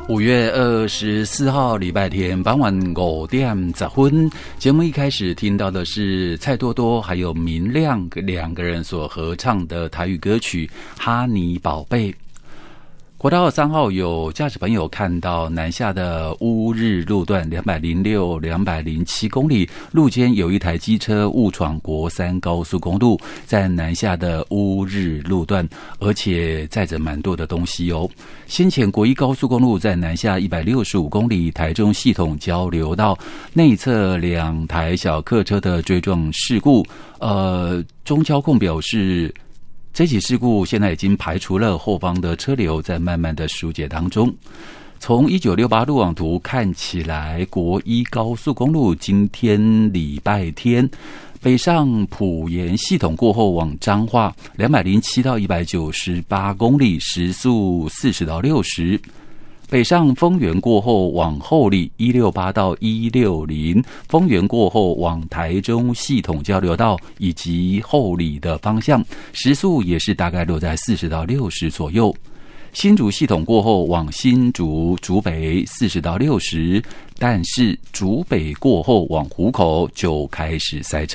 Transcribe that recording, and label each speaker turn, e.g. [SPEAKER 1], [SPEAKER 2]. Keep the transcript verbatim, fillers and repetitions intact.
[SPEAKER 1] 五月二十四号礼拜天傍晚五点十分，节目一开始听到的是蔡多多还有明亮两个人所合唱的台语歌曲《哈尼宝贝》。国道三号有驾驶朋友看到南下的乌日路段两百零六、两百零七公里路间有一台机车误闯国三高速公路，在南下的乌日路段，而且载着蛮多的东西哦。先前国一高速公路在南下一百六十五公里台中系统交流道内侧两台小客车的追撞事故，呃，中交控表示，这起事故现在已经排除了，后方的车流在慢慢的疏解当中。从一九六八路网图看起来，国一高速公路今天礼拜天北上埔盐系统过后往彰化两百零七到一百九十八公里，时速四十到六十。北上丰原过后往后里一六八到一六零，丰原过后往台中系统交流道以及后里的方向，时速也是大概落在四十到六十左右。新竹系统过后往新竹竹北四十到六十，但是竹北过后往湖口就开始塞车。